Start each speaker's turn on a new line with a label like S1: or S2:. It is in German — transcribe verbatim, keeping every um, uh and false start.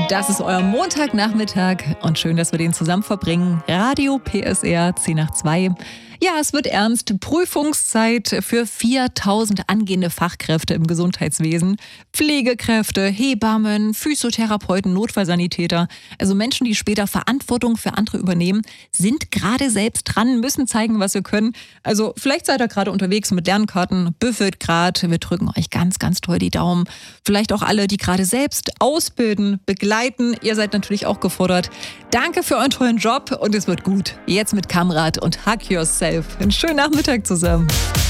S1: Das ist euer Montagnachmittag und schön, dass wir den zusammen verbringen. Radio P S R zehn nach zwei. Ja, es wird ernst. Prüfungszeit für viertausend angehende Fachkräfte im Gesundheitswesen. Pflegekräfte, Hebammen, Physiotherapeuten, Notfallsanitäter. Also Menschen, die später Verantwortung für andere übernehmen, sind gerade selbst dran, müssen zeigen, was sie können. Also vielleicht seid ihr gerade unterwegs mit Lernkarten, büffelt gerade. Wir drücken euch ganz, ganz toll die Daumen. Vielleicht auch alle, die gerade selbst ausbilden, begleiten. Ihr seid natürlich auch gefordert. Danke für euren tollen Job und es wird gut. Jetzt mit Kamrat und Hug Yourself. Einen schönen Nachmittag zusammen.